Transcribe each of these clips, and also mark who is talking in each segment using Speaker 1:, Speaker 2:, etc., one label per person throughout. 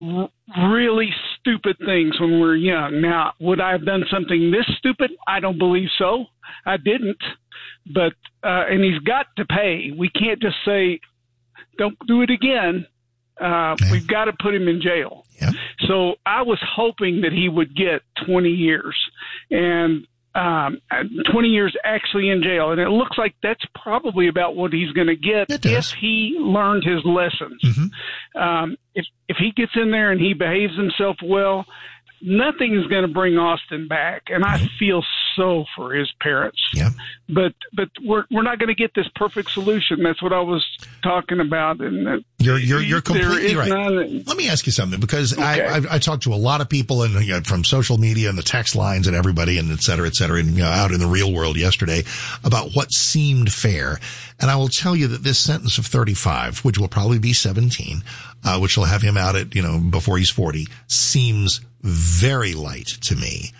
Speaker 1: really stupid things when we were young. Now, would I have done something this stupid? I don't believe so. I didn't. But and he's got to pay. We can't just say, don't do it again. We've got to put him in jail.
Speaker 2: Yeah.
Speaker 1: So I was hoping that he would get 20 years and 20 years actually in jail. And it looks like that's probably about what he's going to get if he learned his lessons.
Speaker 2: Mm-hmm.
Speaker 1: If he gets in there and he behaves himself well, nothing is going to bring Austin back. And I feel so for his parents.
Speaker 2: Yeah.
Speaker 1: But we're not going to get this perfect solution. That's what I was talking about. And
Speaker 2: you're completely right. Let me ask you something, because I talked to a lot of people and from social media and the text lines and everybody and et cetera, and out in the real world yesterday about what seemed fair. And I will tell you that this sentence of 35, which will probably be 17, which will have him out at, before he's 40, seems very light to me.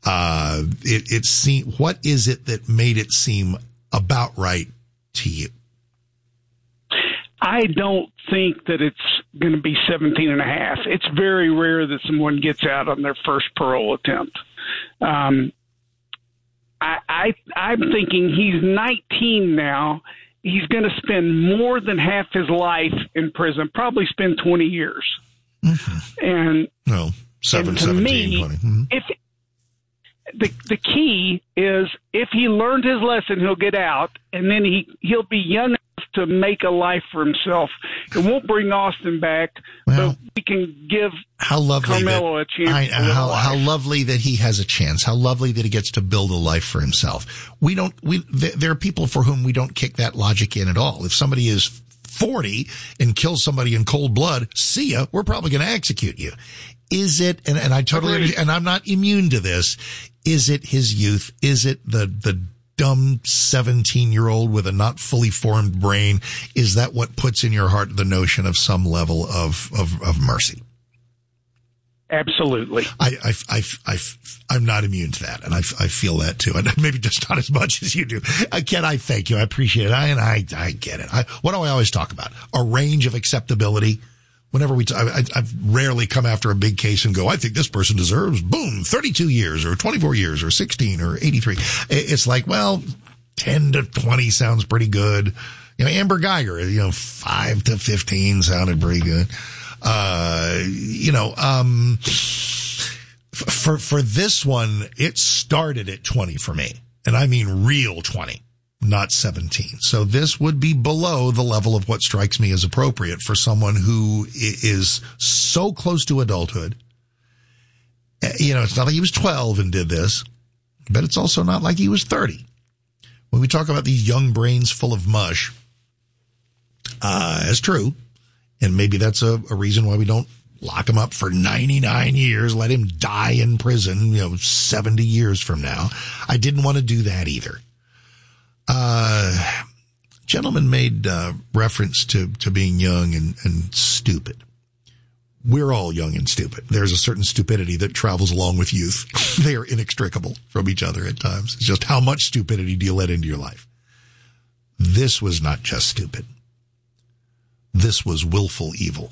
Speaker 2: What is it that made it seem about right to you?
Speaker 1: I don't think that it's going to be 17 and a half. It's very rare that someone gets out on their first parole attempt. I'm thinking he's 19 now. He's going to spend more than half his life in prison, probably spend 20 years.
Speaker 2: Mm-hmm.
Speaker 1: And
Speaker 2: no, 17,
Speaker 1: me,
Speaker 2: 20. Mm-hmm.
Speaker 1: If the key is if he learned his lesson, he'll get out, and then he'll be young enough to make a life for himself. It won't bring Austin back, but we can give Carmelo a chance.
Speaker 2: How lovely that he has a chance. How lovely that he gets to build a life for himself. There are people for whom we don't kick that logic in at all. If somebody is 40 and kills somebody in cold blood, see ya, we're probably going to execute you. Is it, and I totally understand, and I'm not immune to this, is it his youth? Is it the dumb 17-year-old with a not fully formed brain? Is that what puts in your heart the notion of some level of mercy?
Speaker 1: Absolutely.
Speaker 2: I'm not immune to that, and I feel that too, and maybe just not as much as you do. Ken, I thank you. I appreciate it. I get it. What do I always talk about? A range of acceptability. Whenever I've rarely come after a big case and go, I think this person deserves, boom, 32 years or 24 years or 16 or 83. It's like, well, 10 to 20 sounds pretty good. Amber Geiger, 5 to 15 sounded pretty good. For this one, it started at 20 for me. And I mean real 20. Not 17. So this would be below the level of what strikes me as appropriate for someone who is so close to adulthood. It's not like he was 12 and did this, but it's also not like he was 30. When we talk about these young brains full of mush, it's true. And maybe that's a reason why we don't lock him up for 99 years, let him die in prison, 70 years from now. I didn't want to do that either. Gentleman made reference to being young and stupid. We're all young and stupid. There's a certain stupidity that travels along with youth. They are inextricable from each other at times. It's just how much stupidity do you let into your life? This was not just stupid. This was willful evil.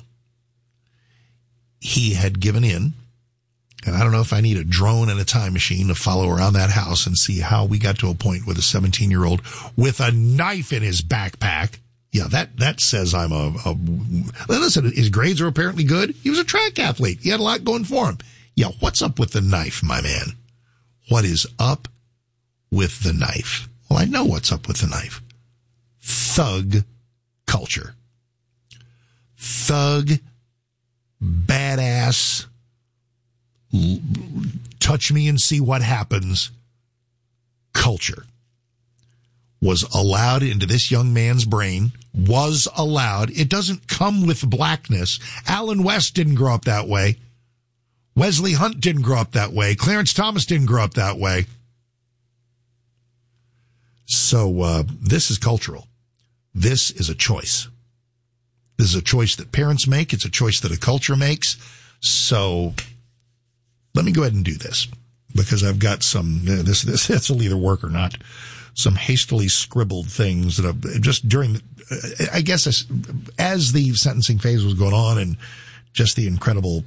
Speaker 2: He had given in. And I don't know if I need a drone and a time machine to follow around that house and see how we got to a point with a 17-year-old with a knife in his backpack. Yeah, that says I'm listen, his grades are apparently good. He was a track athlete. He had a lot going for him. Yeah, what's up with the knife, my man? What is up with the knife? Well, I know what's up with the knife. Thug culture. Thug, badass, touch me and see what happens culture was allowed into this young man's brain, was allowed. It doesn't come with blackness. Alan West didn't grow up that way. Wesley Hunt didn't grow up that way. Clarence Thomas didn't grow up that way. So this is cultural. This is a choice. This is a choice that parents make. It's a choice that a culture makes. So let me go ahead and do this, because I've got some, this will either work or not, some hastily scribbled things that I've just during, I guess as the sentencing phase was going on and just the incredible